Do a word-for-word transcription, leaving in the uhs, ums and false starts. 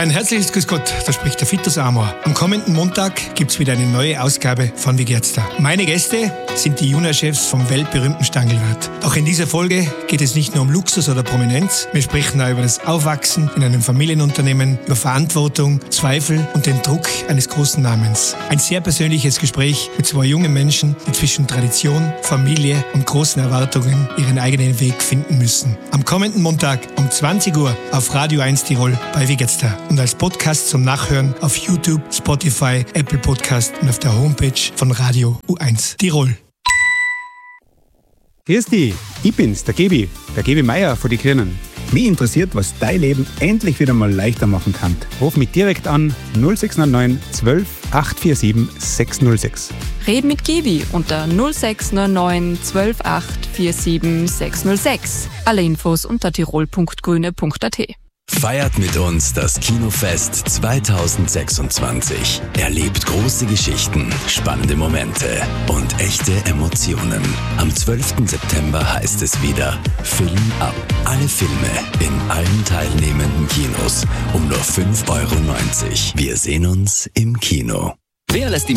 Ein herzliches Grüß Gott, da spricht der Vitus Amor. Am kommenden Montag gibt's wieder eine neue Ausgabe von Wie geht's da? Meine Gäste sind die Juniorchefs vom weltberühmten Stangelwirt. Auch in dieser Folge geht es nicht nur um Luxus oder Prominenz. Wir sprechen auch über das Aufwachsen in einem Familienunternehmen, über Verantwortung, Zweifel und den Druck eines großen Namens. Ein sehr persönliches Gespräch mit zwei jungen Menschen, die zwischen Tradition, Familie und großen Erwartungen ihren eigenen Weg finden müssen. Am kommenden Montag um zwanzig Uhr auf Radio eins Tirol bei Wie geht's da? Und als Podcast zum Nachhören auf YouTube, Spotify, Apple Podcast und auf der Homepage von Radio U eins Tirol. Grüß dich, ich bin's, der Gebi, der Gebi Meier von die Grünen. Mich interessiert, was dein Leben endlich wieder mal leichter machen kann. Ruf mich direkt an null sechs neun neun zwölf acht vier sieben sechs null sechs. Red mit Gebi unter null sechs neun neun zwölf acht vier sieben sechs null sechs. Alle Infos unter tirol punkt grüne punkt a t. Feiert mit uns das Kinofest zwanzig sechsundzwanzig. Erlebt große Geschichten, spannende Momente und echte Emotionen. Am zwölften September heißt es wieder Film ab. Alle Filme in allen teilnehmenden Kinos um nur fünf Euro neunzig. Wir sehen uns im Kino. Wer lässt die